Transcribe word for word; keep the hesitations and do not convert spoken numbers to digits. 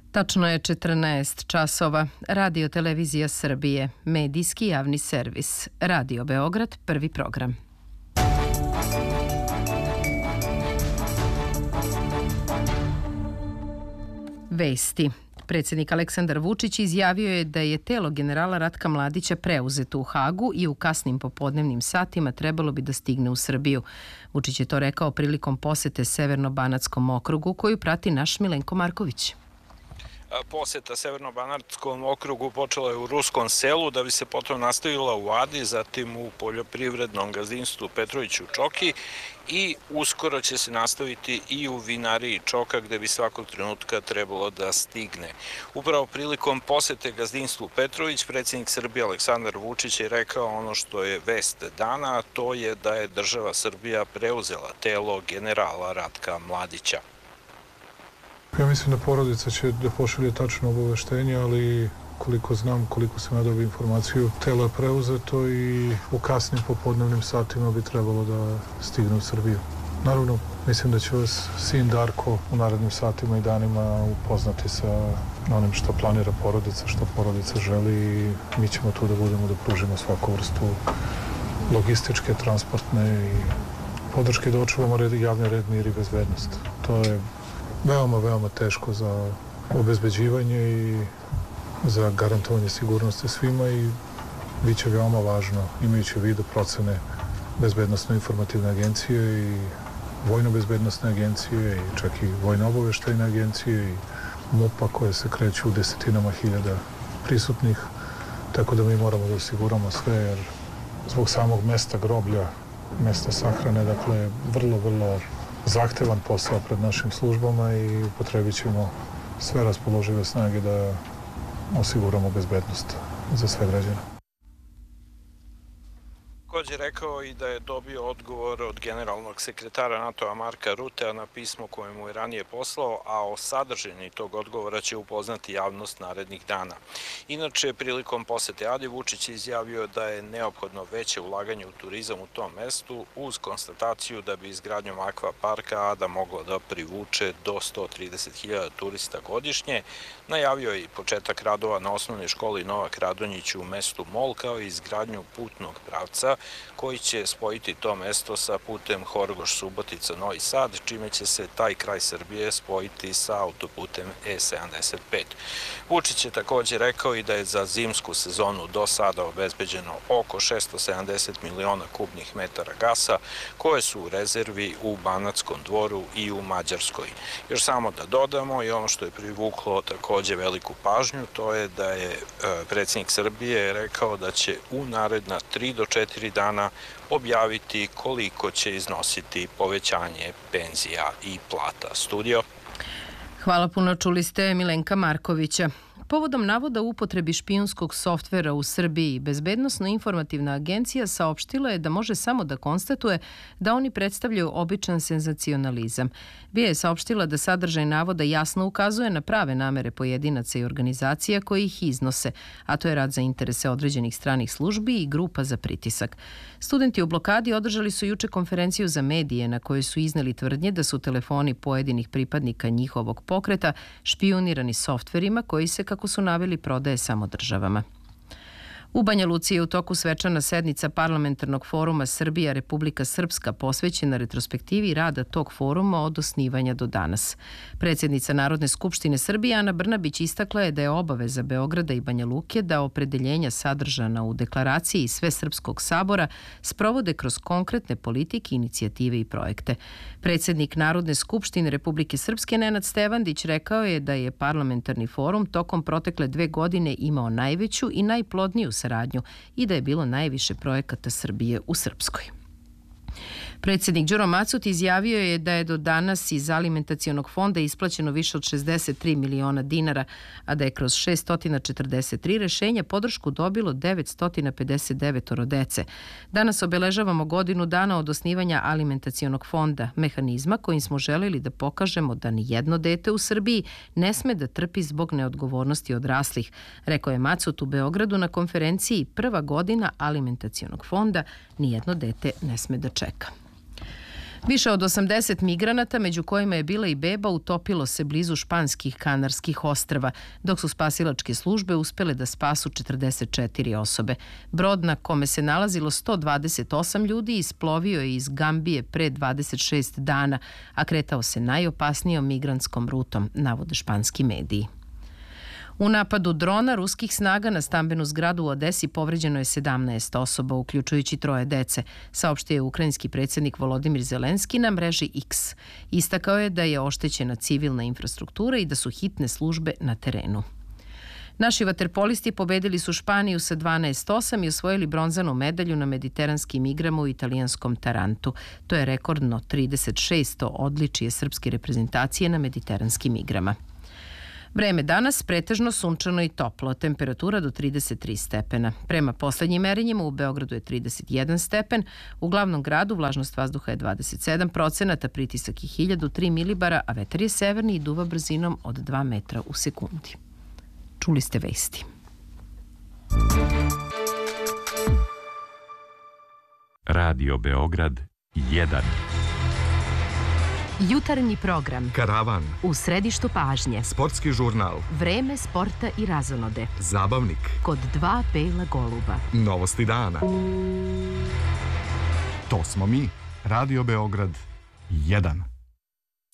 Tačno je četrnaest časova. Radio Televizija Srbije, medijski javni servis. Radio Beograd, prvi program. Vesti. Predsjednik Aleksandar Vučić izjavio je da je telo generala Ratka Mladića preuzeto u Hagu i u kasnim popodnevnim satima trebalo bi da stigne u Srbiju. Vučić je to rekao prilikom posete Severno-Banatskom okrugu koju prati naš Milenko Marković. Poseta Severno-Banatskom okrugu počela je u Ruskom Selu, da bi se potom nastavila u Adi, zatim u poljoprivrednom gazdinstvu Petrović u Čoki i uskoro će se nastaviti i u vinariji Čoka, gde bi svakog trenutka trebalo da stigne. Upravo prilikom posete gazdinstvu Petrović, predsjednik Srbije Aleksandar Vučić je rekao ono što je vest dana, a to je da je država Srbija preuzela telo generala Ratka Mladića. Ja mislim da porodica će da pošalje tačno obaveštenje, ali koliko znam, koliko sam ja dobio informaciju, telo je preuzeto i u kasnim popodnevnim satima bi trebalo da stigne u Srbiju. Naravno, mislim da će vas sin Darko u narednim satima i danima upoznati sa onim što planira porodica, što porodica želi i mi ćemo tu da budemo da pružimo svaku vrstu logističke, transportne i podrške da očuvamo red, javni red, mir i bezbednost. To je veoma, veoma teško za obezbeđivanje i za garantovanje sigurnosti svima i bit će veoma važno, imajući u vidu procene Bezbednosno-informativne agencije i Vojno-bezbednostne agencije i čak i Vojno-obaveštajne agencije i MUP-a koje se kreću u desetinama hiljada prisutnih, tako da mi moramo da osiguramo sve, jer zbog samog mesta groblja, mesta sahrane, dakle, vrlo, vrlo zahtevan posao pred našim službama i upotrebit ćemo sve raspoložive snage da osiguramo bezbednost za sve građane. Također je rekao i da je dobio odgovor od generalnog sekretara NATO-a Marka Rutea na pismo koje mu je ranije poslao, a o sadržini tog odgovora će upoznati javnost narednih dana. Inače, prilikom posete Adi, Vučić je izjavio da je neophodno veće ulaganje u turizam u tom mestu, uz konstataciju da bi izgradnjom akva parka Ada mogla da privuče do sto trideset hiljada turista godišnje. Najavio je i početak radova na osnovnoj školi Novak Radonjić u mestu Mol, kao i izgradnju putnog pravca koji će spojiti to mesto sa putem Horgoš-Subotica-Novi Sad, čime će se taj kraj Srbije spojiti sa autoputem E sedamdeset pet. Vučić je također rekao i da je za zimsku sezonu do sada obezbeđeno oko šesto sedamdeset miliona kubnih metara gasa, koje su u rezervi u Banatskom Dvoru i u Mađarskoj. Još samo da dodamo i ono što je privuklo također veliku pažnju, to je da je predsjednik Srbije rekao da će u naredna tri do četiri dana objaviti koliko će iznositi povećanje penzija i plata. Studio. Hvala puno, čuli ste Milenka Markovića. Povodom navoda upotrebi špijunskog softvera u Srbiji, Bezbednosno-informativna agencija saopštila je da može samo da konstatuje da oni predstavljaju običan senzacionalizam. B I A je saopštila da sadržaj navoda jasno ukazuje na prave namere pojedinaca i organizacija koji ih iznose, a to je rad za interese određenih stranih službi i grupa za pritisak. Studenti u blokadi održali su juče konferenciju za medije na kojoj su izneli tvrdnje da su telefoni pojedinih pripadnika njihovog pokreta špijunirani softverima koji se, kako su naveli, prodaje samo državama. U Banja Luci je u toku svečana sednica Parlamentarnog foruma Srbija Republika Srpska posvećena retrospektivi rada tog foruma od osnivanja do danas. Predsjednica Narodne skupštine Srbije Ana Brnabić istakla je da je obaveza Beograda i Banja Luke da opredeljenja sadržana u deklaraciji Svesrpskog sabora sprovode kroz konkretne politike, inicijative i projekte. Predsjednik Narodne skupštine Republike Srpske Nenad Stevandić rekao je da je Parlamentarni forum tokom protekle dve godine imao najveću i najplodniju saradnju i da je bilo najviše projekata Srbije u Srpskoj. Predsjednik Đuro Macut izjavio je da je do danas iz alimentacionog fonda isplaćeno više od šezdeset tri miliona dinara, a da je kroz šesto četrdeset tri rešenja podršku dobilo devetsto pedeset devet dece. Danas obeležavamo godinu dana od osnivanja alimentacionog fonda, mehanizma kojim smo želeli da pokažemo da ni jedno dete u Srbiji ne sme da trpi zbog neodgovornosti odraslih, rekao je Macut u Beogradu na konferenciji Prva godina alimentacionog fonda, ni jedno dete ne sme da čeka. Više od osamdeset migranata, među kojima je bila i beba, utopilo se blizu španskih Kanarskih ostrva, dok su spasilačke službe uspele da spasu četrdeset četiri osobe. Brod na kome se nalazilo sto dvadeset osam ljudi isplovio je iz Gambije pre dvadeset šest dana, a kretao se najopasnijom migrantskom rutom, navode španski mediji. U napadu drona ruskih snaga na stambenu zgradu u Odesi povređeno je sedamnaest osoba, uključujući troje dece, saopštio je ukrajinski predsjednik Volodimir Zelenski na mreži X. Istakao je da je oštećena civilna infrastruktura i da su hitne službe na terenu. Naši vaterpolisti pobedili su Španiju sa dvanaest osam i osvojili bronzanu medalju na mediteranskim igrama u italijanskom Tarantu. To je rekordno trideset šesto odličije srpske reprezentacije na mediteranskim igrama. Vreme danas pretežno sunčano i toplo, temperatura do trideset tri stepena. Prema poslednjim merenjima u Beogradu je trideset jedan stepen, u glavnom gradu vlažnost vazduha je dvadeset sedam procenata, pritisak je hiljadu tri milibara, a vetar je severni i duva brzinom od dva metra u sekundi. Čuli ste vesti. Radio Beograd jedan. Jutarnji program. Karavan. U središtu pažnje. Sportski žurnal. Vreme sporta i razonode. Zabavnik. Kod dva bela goluba. Novosti dana. To smo mi. Radio Beograd jedan.